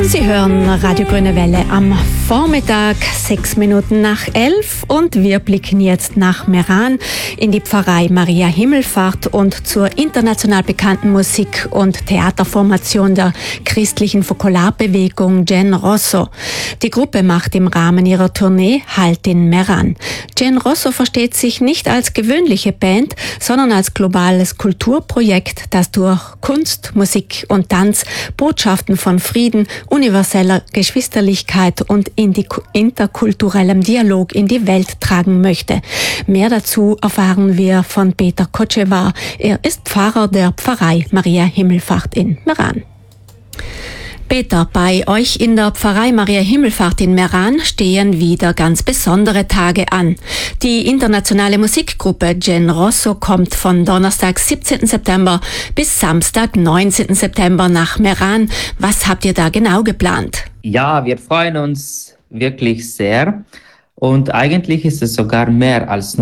Sie hören Radio Grüne Welle am Vormittag, 11:06 und wir blicken jetzt nach Meran in die Pfarrei Maria Himmelfahrt und zur international bekannten Musik- und Theaterformation der christlichen Fokularbewegung Genrosso. Die Gruppe macht im Rahmen ihrer Tournee Halt in Meran. Genrosso versteht sich nicht als gewöhnliche Band, sondern als globales Kulturprojekt, das durch Kunst, Musik und Tanz Botschaften von Frieden, universeller Geschwisterlichkeit und interkulturellem Dialog in die Welt tragen möchte. Mehr dazu erfahren wir von Peter Kocevar. Er ist Pfarrer der Pfarrei Maria Himmelfahrt in Meran. Peter, bei euch in der Pfarrei Maria Himmelfahrt in Meran stehen wieder ganz besondere Tage an. Die internationale Musikgruppe Genrosso kommt von Donnerstag, 17. September bis Samstag, 19. September nach Meran. Was habt ihr da genau geplant? Ja, wir freuen uns wirklich sehr. Und eigentlich ist es sogar mehr als